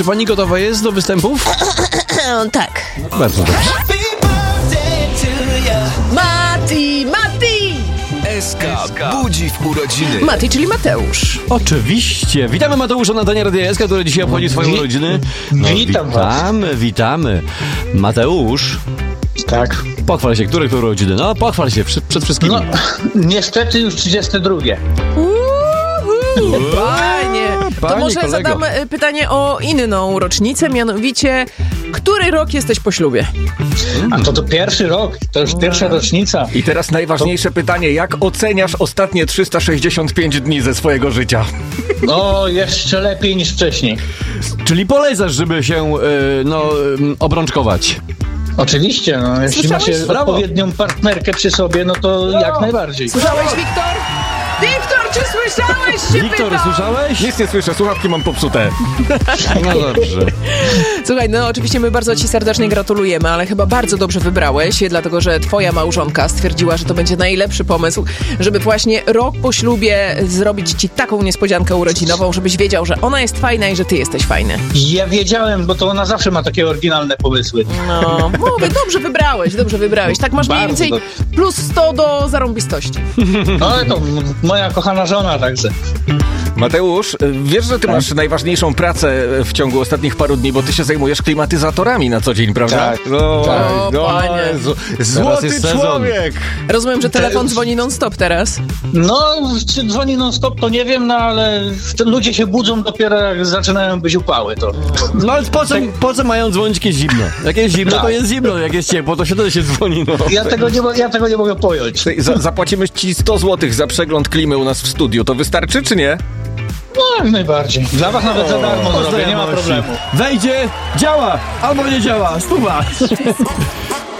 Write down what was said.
Czy pani gotowa jest do występów? Tak. Bardzo dobrze. Mati! SK budzi w urodziny. Mati, czyli Mateusz. Oczywiście. Witamy Mateusza na antenie Radia SK, który dzisiaj obchodzi swoje urodziny. Witam was. Witamy. Mateusz, Tak. pochwal się, które to urodziny? No, pochwal się przed wszystkimi. No, niestety już 32. Fajnie. To Panie może kolego. zadam pytanie o inną rocznicę, mianowicie, który rok jesteś po ślubie? A to pierwszy rok, to już pierwsza rocznica. I teraz najważniejsze pytanie, jak oceniasz ostatnie 365 dni ze swojego życia? No, jeszcze lepiej niż wcześniej. Czyli polecasz, żeby się, obrączkować. Oczywiście, no, jeśli ma się Brawo. odpowiednią partnerkę przy sobie, no to jak najbardziej. Słyszałeś, Wiktor? Wiktor, czy słyszałeś? Się Wiktor, pytam. słyszałeś? Nic nie słyszę, słuchawki mam popsute. No dobrze. Słuchaj, no oczywiście my bardzo ci serdecznie gratulujemy, ale chyba bardzo dobrze wybrałeś, dlatego że twoja małżonka stwierdziła, że to będzie najlepszy pomysł, żeby właśnie rok po ślubie zrobić ci taką niespodziankę urodzinową, żebyś wiedział, że ona jest fajna i że ty jesteś fajny. Ja wiedziałem, bo to ona zawsze ma takie oryginalne pomysły. No, mówię, dobrze wybrałeś. Tak masz mniej Bardzo więcej plus 100 do zarąbistości. No ale to moja kochana żona, także. Mateusz, wiesz, że ty masz najważniejszą pracę w ciągu ostatnich paru dni, bo ty się zajmujesz klimatyzatorami na co dzień, prawda? Tak. No, O, panie. Złoty jest sezon. człowiek! Rozumiem, że telefon dzwoni non-stop teraz. No, czy dzwoni non-stop, to nie wiem, no ale ludzie się budzą dopiero jak zaczynają być upały, to. No ale po co mają dzwonić, jak jest zimno? Jak jest zimno, to Tak. jest zimno. Jak jest ciepło, to się dzwoni, no. Ja tego nie mogę pojąć. Zapłacimy ci 100 zł za przegląd klimy u nas w studiu. To wystarczy, czy nie? No, jak najbardziej. Dla was nawet za darmo zrobię, nie ma problemu. Wejdzie, działa, albo nie działa, stuwa.